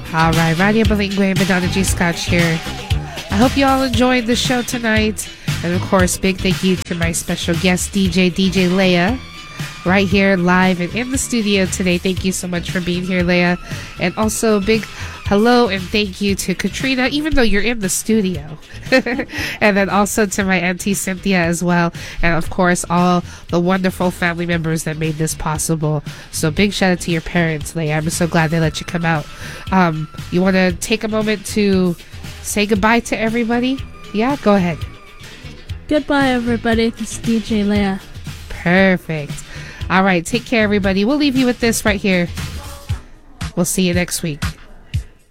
All right, Radio Bilingue, Madonna G. Scotch here. I hope you all enjoyed the show tonight. And of course, big thank you to my special guest, DJ Leia, right here live and in the studio today. Thank you so much for being here, Leia. And also, big hello and thank you to Katrina, even though you're in the studio. And then also to my auntie Cynthia as well. And of course, all the wonderful family members that made this possible. So big shout out to your parents, Leia. I'm so glad they let you come out. You want to take a moment to say goodbye to everybody? Yeah, go ahead. Goodbye, everybody. This is DJ Leia. Perfect. All right, take care, everybody. We'll leave you with this right here. We'll see you next week.